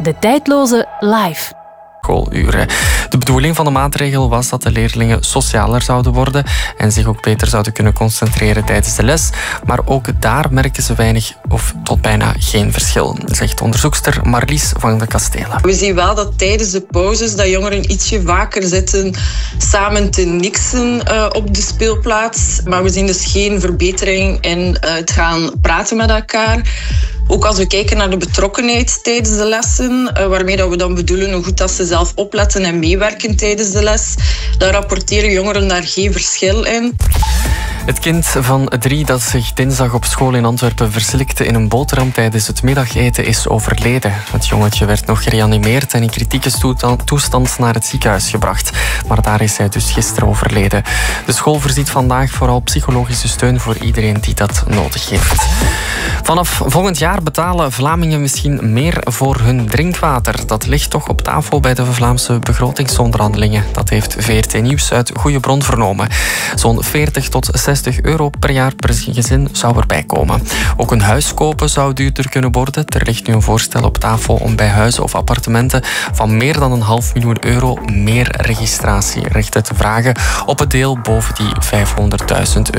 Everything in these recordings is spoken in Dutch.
De Tijdloze live. Schooluren. De bedoeling van de maatregel was dat de leerlingen socialer zouden worden en zich ook beter zouden kunnen concentreren tijdens de les. Maar ook daar merken ze weinig of tot bijna geen verschil, zegt onderzoekster Marlies van de Kastelen. We zien wel dat tijdens de pauzes dat jongeren ietsje vaker zitten samen te niksen op de speelplaats. Maar we zien dus geen verbetering in het gaan praten met elkaar. Ook als we kijken naar de betrokkenheid tijdens de lessen, waarmee dat we dan bedoelen hoe goed dat ze zelf opletten en meewerken tijdens de les, dan rapporteren jongeren daar geen verschil in. Het kind van 3 dat zich dinsdag op school in Antwerpen verslikte in een boterham tijdens het middageten is overleden. Het jongetje werd nog gereanimeerd en in kritieke toestand naar het ziekenhuis gebracht. Maar daar is hij dus gisteren overleden. De school voorziet vandaag vooral psychologische steun voor iedereen die dat nodig heeft. Vanaf volgend jaar betalen Vlamingen misschien meer voor hun drinkwater. Dat ligt toch op tafel bij de Vlaamse begrotingsonderhandelingen. Dat heeft VRT Nieuws uit goede bron vernomen. Zo'n 40 tot 60 euro per jaar per gezin zou erbij komen. Ook een huis kopen zou duurder kunnen worden. Er ligt nu een voorstel op tafel om bij huizen of appartementen van meer dan €500.000 meer registratierechten te vragen op het deel boven die €500.000.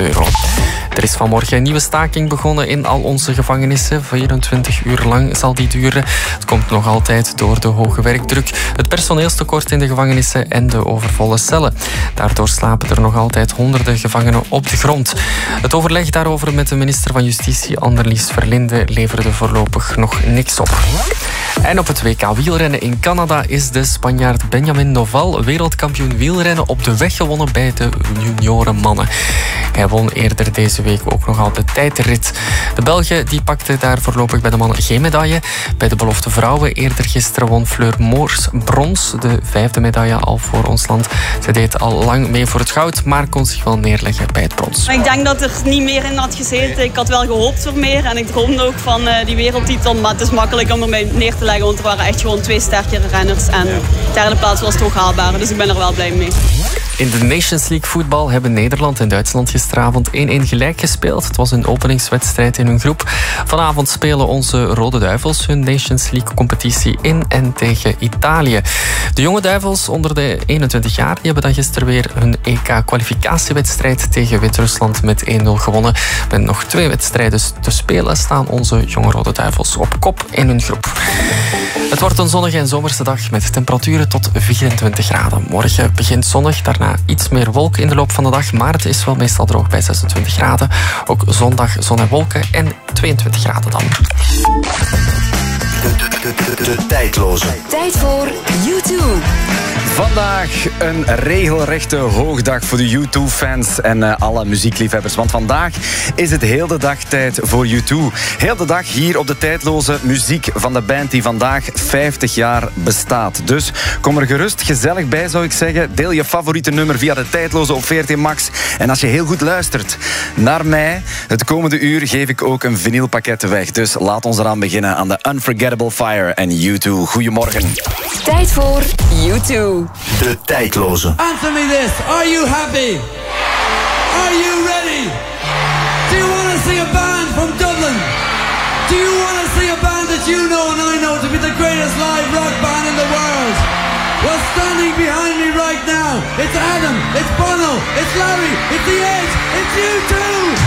Er is vanmorgen een nieuwe staking begonnen in al onze gevangenissen. 24 uur lang zal die duren. Het komt nog altijd door de hoge werkdruk, het personeelstekort in de gevangenissen en de overvolle cellen. Daardoor slapen er nog altijd honderden gevangenen op de grond. Het overleg daarover met de minister van Justitie, Annelies Verlinde, leverde voorlopig nog niks op. En op het WK wielrennen in Canada is de Spanjaard Benjamin Noval wereldkampioen wielrennen op de weg gewonnen bij de juniorenmannen. Hij won eerder deze week ook nog al de tijdrit. De Belgen die pakten daar voorlopig bij de mannen geen medaille. Bij de belofte vrouwen eerder gisteren won Fleur Moors brons, de 5e medaille al voor ons land. Ze deed al lang mee voor het goud, maar kon zich wel neerleggen bij het brons. Ik denk dat er niet meer in had gezeten. Ik had wel gehoopt voor meer en ik droomde ook van die wereldtitel. Maar het is makkelijk om ermee neer te leggen, want er waren echt gewoon 2 sterkere renners. En de derde plaats was toch haalbaar, dus ik ben er wel blij mee. In de Nations League voetbal hebben Nederland en Duitsland gisteravond 1-1 gelijk gespeeld. Het was een openingswedstrijd in hun groep. Vanavond spelen onze Rode Duivels hun Nations League competitie in en tegen Italië. De jonge Duivels onder de 21 jaar die hebben dan gisteren weer hun EK-kwalificatiewedstrijd tegen Wit-Rusland met 1-0 gewonnen. Met nog 2 wedstrijden te spelen staan onze jonge Rode Duivels op kop in hun groep. Het wordt een zonnige en zomerse dag met temperaturen tot 24 graden. Morgen begint zonnig, daarna iets meer wolken in de loop van de dag, maar het is wel meestal droog bij 26 graden. Ook zondag zon en wolken en 22 graden dan. De tijdloze. Tijd voor U2. Vandaag een regelrechte hoogdag voor de U2-fans en alle muziekliefhebbers. Want vandaag is het heel de dag tijd voor U2. Heel de dag hier op de tijdloze muziek van de band die vandaag 50 jaar bestaat. Dus kom er gerust gezellig bij, zou ik zeggen. Deel je favoriete nummer via de tijdloze op VRT Max. En als je heel goed luistert naar mij, het komende uur geef ik ook een vinylpakket weg. Dus laat ons eraan beginnen aan de Unforgettable Fire en U2. Goedemorgen. Tijd voor U2. De tijdloze. Answer me this. Are you happy? Are you ready? Do you want to see a band from Dublin? Do you want to see a band that you know and I know to be the greatest live rock band in the world? Well, standing behind me right now, it's Adam, it's Bono, it's Larry, it's The Edge, it's U2!